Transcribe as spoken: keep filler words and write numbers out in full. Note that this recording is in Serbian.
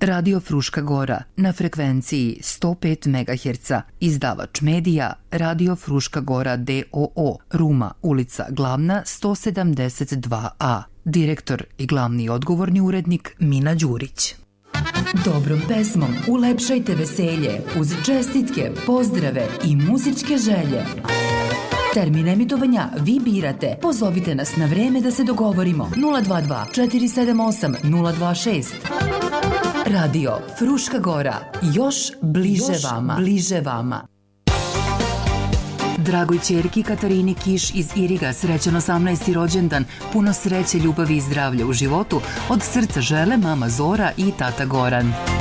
Radio Fruška Gora na frekvenciji sto pet megaherca, izdavač medija Radio Fruška Gora d o o, Ruma, ulica Glavna sto sedamdeset dva a, direktor i glavni odgovorni urednik Mina Đurić. Dobrom pesmom ulepšajte veselje uz čestitke, pozdrave i muzičke želje. Termin emitovanja vi birate. Pozovite nas na vreme da se dogovorimo. nula dva dva četiri sedam osam nula dva šest. Radio Fruška Gora. Još bliže Još vama. Bliže vama. Dragoj ćerki Katarini Kiš iz Iriga srećan osamnaesti rođendan, puno sreće, ljubavi i zdravlja u životu, od srca žele mama Zora i tata Goran.